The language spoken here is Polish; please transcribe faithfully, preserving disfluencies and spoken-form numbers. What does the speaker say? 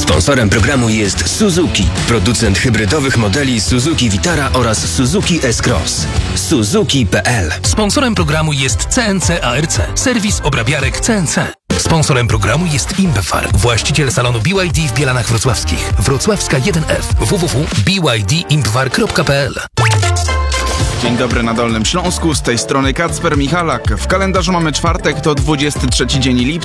Sponsorem programu jest Suzuki, producent hybrydowych modeli Suzuki Vitara oraz Suzuki S-Cross. Suzuki kropka p l. Sponsorem programu jest C N C A R C, serwis obrabiarek C N C. Sponsorem programu jest Imbefar, właściciel salonu B Y D w Bielanach Wrocławskich. Wrocławska jeden F. w w w kropka b y d imbefar kropka p l. Dzień dobry na Dolnym Śląsku, z tej strony Kacper Michalak. W kalendarzu mamy czwartek, to dwudziesty trzeci dzień lipca.